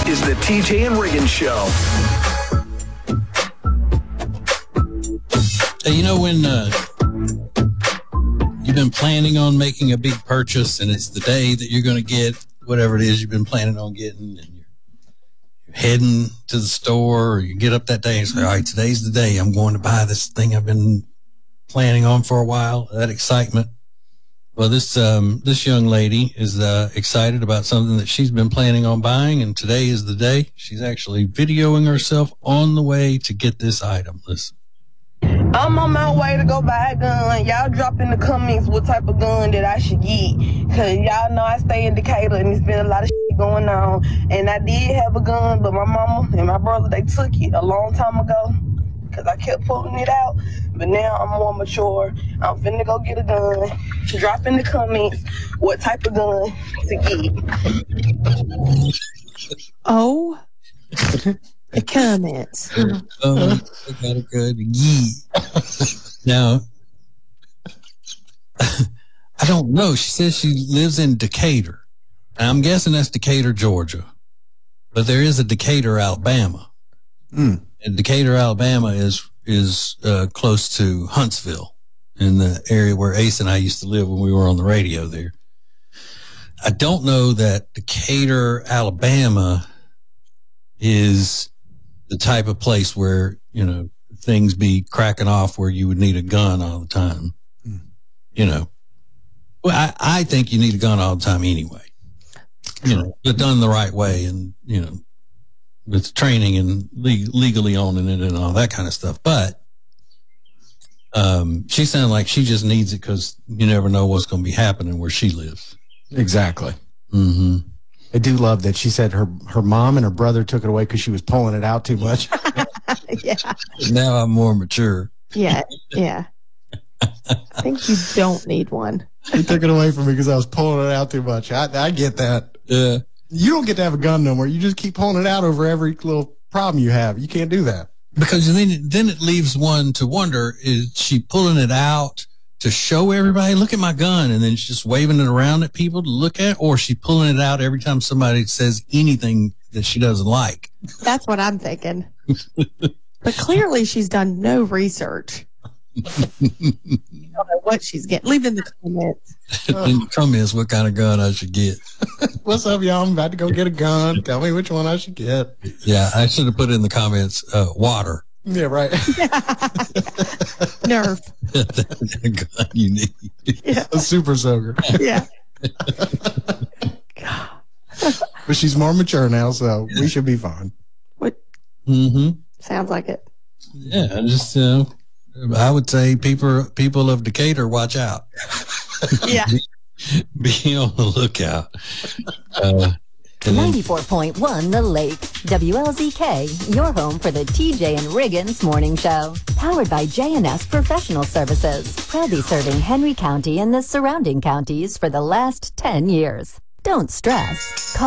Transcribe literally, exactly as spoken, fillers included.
is the T J and Riggins Show. Hey, you know when uh, you've been planning on making a big purchase and it's the day that you're going to get whatever it is you've been planning on getting, and you're, you're heading to the store, or you get up that day and say, all right, today's the day I'm going to buy this thing I've been planning on for a while, that excitement. Well, this um, this young lady is uh, excited about something that she's been planning on buying, and today is the day. She's actually videoing herself on the way to get this item. Listen. I'm on my way to go buy a gun. Y'all drop in the comments what type of gun that I should get. Because y'all know I stay in Decatur and there's been a lot of shit going on. And I did have a gun, but my mama and my brother, they took it a long time ago. Because I kept pulling it out. But now I'm more mature. I'm finna go get a gun. Drop in the comments what type of gun to get. Oh. The comments. Oh, I got a good yee. Now, I don't know. She says she lives in Decatur. And I'm guessing that's Decatur, Georgia. But there is a Decatur, Alabama. Mm. And Decatur, Alabama is is uh, close to Huntsville, in the area where Ace and I used to live when we were on the radio there. I don't know that Decatur, Alabama is the type of place where, you know, things be cracking off where you would need a gun all the time. Mm. You know, well, I, I think you need a gun all the time anyway, you know, but done the right way and, you know, with training and le- legally owning it and all that kind of stuff. But um, she sounded like she just needs it because you never know what's going to be happening where she lives. Exactly. Mm-hmm. I do love that she said her, her mom and her brother took it away because she was pulling it out too much. Yeah. Now I'm more mature. Yeah, yeah. I think you don't need one. He took it away from me because I was pulling it out too much. I, I get that. Yeah. You don't get to have a gun no more. You just keep pulling it out over every little problem you have. You can't do that. Because then, then it leaves one to wonder, is she pulling it out to show everybody, look at my gun, and then she's just waving it around at people to look at, or is she pulling it out every time somebody says anything that she doesn't like? That's what I'm thinking. But clearly she's done no research. I don't know what she's getting. Leave in the comments. In the comments what kind of gun I should get. What's up, y'all? I'm about to go get a gun. Tell me which one I should get. Yeah, I should have put in the comments, uh, water. Yeah, right. Nerf. The gun you need. Yeah. A super soaker. Yeah. But she's more mature now, so we should be fine. What? Mm-hmm. Sounds like it. Yeah, just, uh, I would say people, people of Decatur, watch out. Yeah. Be on the lookout. Uh, ninety-four point one The Lake. W L Z K, your home for the T J and Riggins Morning Show. Powered by J and S Professional Services. Proudly serving Henry County and the surrounding counties for the last ten years. Don't stress. Call